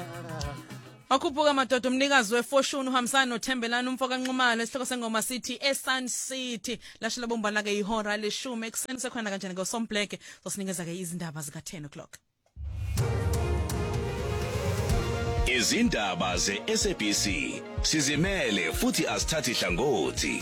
Wakhuphuka madoda umnikazi wefortune uhambisana noThembelani umfoka Nxumalo esihloko sengoma sithi eSun City lashela bombana ke ihora leshumi ekseni sekhona kanjani ngoSombleke sosinikeza ke izindaba zika 10 o'clock. Izindaba ze-SABC sizimele futhi asithathi hlangothi.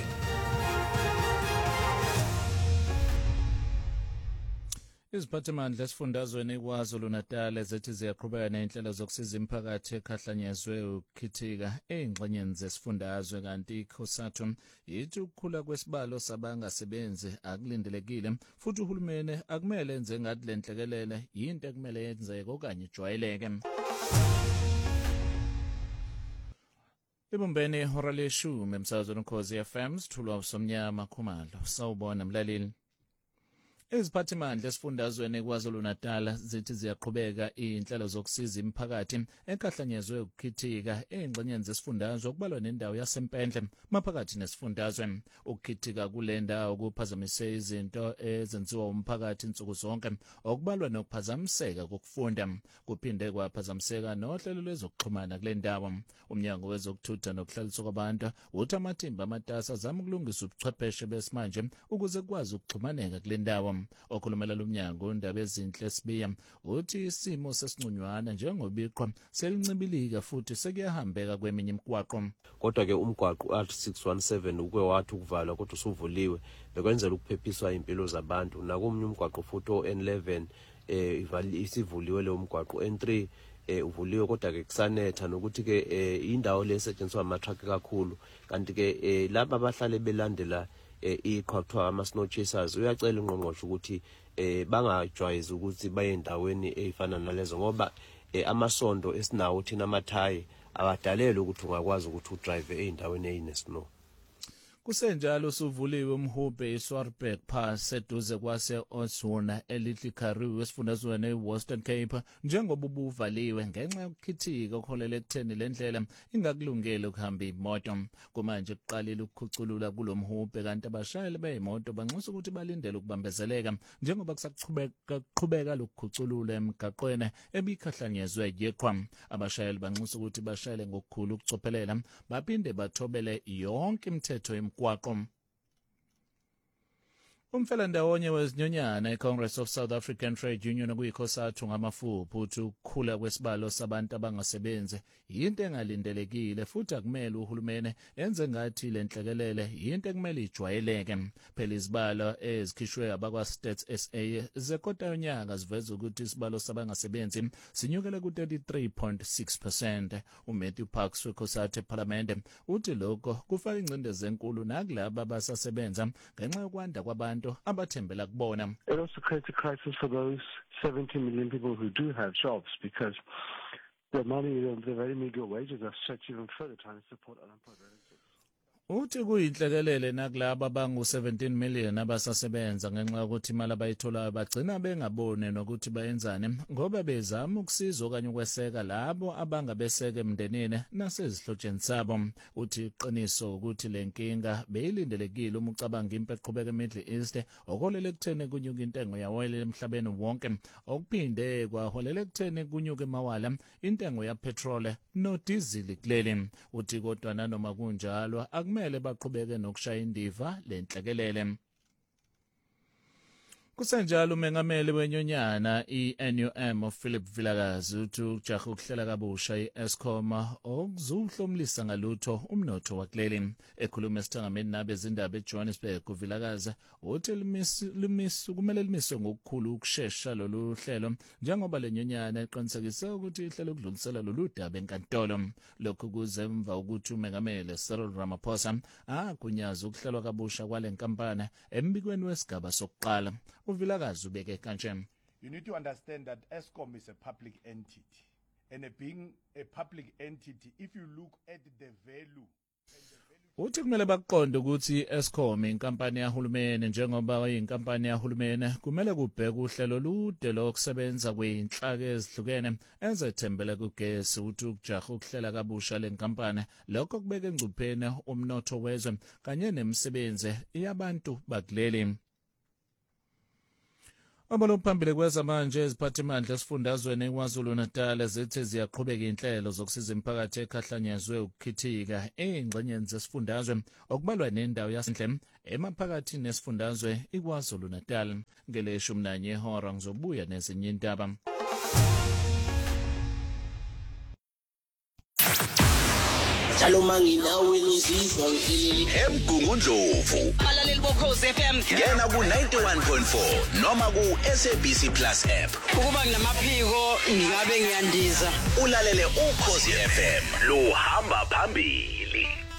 Iziphathimandla esifundazweni KwaZulu-Natal zethi ziyaqhubeka nezinhlelo zokusiza imiphakathi ekhahlanyezwe ukukhithika ezingxenyeni zesifundazwe kanti iCOSATU yithi ukukhula kwesibalo sabangasebenzi akulindelekile futhi uhulumeni akumele enze ngathi lenhlekelele yinto ekumele yenzeke okanye ijwayeleke. Ibumbeni ihora leshumi emsakazweni Ukhozi FM sithulwa uSomnyama Khumalo. Sawubona mlaleli. Iziphathimandla esifundazweni KwaZulu-Natal zithi ziyaqhubeka izinhlelo zokusiza imiphakathi ekhahlanyezwe ukukhithika ezingxenyeni zesifundazwe okubalwa nendawo yaseMpendle maphakathi nesifundazwe. Ukukhithika kule ndawo kuphazamise izinto ezenziwa umphakathi insuku zonke okubalwa nokuphazamiseka kokufunda. Kuphinde kwaphazamiseka nohlelo lwezokuxhumana kule ndawo. Umnyango wezokuthutha nokuhlaliswa kwabantu uthi amathimba amatasa azama ukulungisa ubuchwepheshe besimanje ukuze kwazi ukuxhumaneka kule ndawo. Okhulumela lumnyango undaba ezinhle Sibiya uthi isimo sesinconywana njengobiqwa selincibilika futhi sekuyahambeka kweminye imigwaqo. Kodwa ke umgwaqo R617 uke wathi ukuvalwa kodwa usuvuliwe bekwenzela ukuphephisa impilo zabantu. Nakumnye umgwaqo futhi N11 isivuliwe lo mgwaqo N3 uvuliwe kodwa ke kusanetha nokuthi ke indawo lesetshenziswa ama-truck kakhulu kanti ke laba abahlale belandela iqhathwa ama-snow chasers uyacela ungqongqoshe ukuthi bangajwayezi ukuthi baye endaweni ezifana nalezo ngoba amasondo esinawo thina amathayi abadalele ukuthi ungakwazi ukuthi udrive endaweni ezinesnow. Kusenjalo suvuliwe umhubhe iSwartberg Pass eduze kwase-Oswona eLittle Karoo esifundazweni eWestern Cape njengoba ubuvaliwe ngenxa yokukhithika okuholela ekutheni le ndlela ingakulungele ukuhamba imoto. Kumanje kuqalile ukukhuculula kulo mhubhe kanti abashayeli beyimoto banxusa ukuthi balindele ukubambezeleka njengoba kusaqhubeka lokukhuculula emgaqweni ebikhahlanyezwe yiqhwa. Abashayeli banxusa ukuthi bashayele ngokukhulu ukucophelela baphinde bathobele yonke imithetho kwaqo. Umfelandawonye wezinyonyana iCongress of South African Trade Union okuyiCOSATU ngamafuphi uthi ukukhula kwesibalo sabantu abangasebenzi yinto engalindelekile futhi akumele uhulumeni enze ngathi lenhlekelele yinto ekumele ijwayeleke. Phela izibalo ezikhishwe abakwaStats SA zekota yonyaka ziveza ukuthi isibalo sabangasebenzi sinyukele ku-33.6%. uMatthew Parks weCOSATU eParliament uthi lokho kufaka ingcindezi enkulu nakulabo abasasebenza ngenxa yokwanda kwabantu abathembela kubona. It also creates a crisis for those 70 million people who do have jobs because the money, the very meager wages are stretched even further trying to support unemployed relatives. Uthi kuyinhlekelele nakulabo abangu-17 million abasasebenza ngenxa yokuthi imali abayitholayo bagcina bengabone nokuthi bayenzane ngoba bezama ukusiza okanye ukweseka labo abangabeseka emndenini nasezihlotsheni sabo. Uthi iqiniso ukuthi le nkinga beyilindelekile uma ucabanga impi eqhubeka eMiddle East okuholela ekutheni kunyuka intengo yawoyela emhlabeni wonke okuphinde kwaholela ekutheni kunyuka emawala intengo yapetrol nodizili kuleli. Uthi kodwa nanoma kunjalo kumele baqhubeke nokushaya indiva lenhlekelele. Kusenjalo umengameli wenyonyana iNUM Philip Vilakazi uthi ujaha ukuhlela kabusha iEskom okuzuhlomlisa ngalutho umnotho wakuleli. Ekhuluma esithangameni nabezindaba eJohannesburg uVilakazi uthi kumele limiswe ngokukhulu ukusheshsha lolu hlelo njengoba lenyonyana iqinisekise ukuthi ihlelo ukudlulisela lolu daba enkantolo. Lokhu kuze emva ukuthi umengameli Cyril Ramaphosa agunyaza ukuhlelwa kabusha kwale nkampani embikweni wesigaba sokuqala. Uvilakazi ubeke kanje. You need to understand that Eskom is a public entity, and being a public entity, if you look at the value. Uthi kumele baqonde ukuthi Eskom inkampani yahulumeni njengoba inkampani yahulumeni kumele kubheke uhlelo lude lokusebenza kweinhlaka ezihlukene ezethembele kugesi. Uthi ukujaha ukuhlela kabusha lenkampani lokho kubeka engcupheni umnotho wezwe kanye nemisebenzi yabantu bakuleli. Abalo phambili kwezamanje iziphathimandla esifundazweni eKwaZulu-Natal zithi ziyaqhubeka inhlelo zokusiza imiphakathi ekhahlanyezwe ukukhithika engxenyeni zesifundazwe okubalwa nendawo yasendle emaphakathi nesifundazwe iKwaZulu-Natal. Ngeleshumi nanye ihora ngizobuya nezinye indaba. Emgungundlovu abalaleli bokhozi FM ngena ku-91.4 noma ku-SABC Plus app ukuba nginamaphiko ngingabe ngiyandiza ulalele ukhozi FM luhamba phambili.